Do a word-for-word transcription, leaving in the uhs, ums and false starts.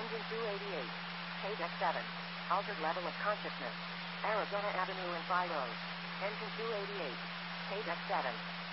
Engine two eighty-eight. Page X seven. Altered level of consciousness. Arizona Avenue in Fido. Engine two eighty-eight. Page X seven.